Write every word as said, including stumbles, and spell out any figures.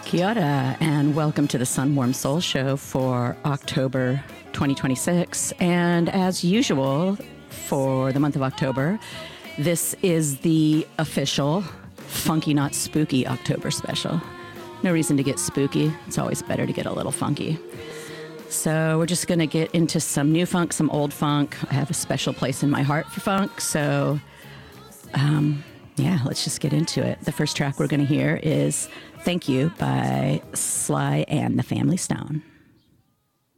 Kia ora, and welcome to the Sunwarm Soul Show for October twenty twenty-six. And as usual, for the month of October, this is the official Funky Not Spooky October special. No reason to get spooky. It's always better to get a little funky. So we're just going to get into some new funk, some old funk. I have a special place in my heart for funk, so um, yeah, let's just get into it. The first track we're going to hear is Thank You by Sly and the Family Stone.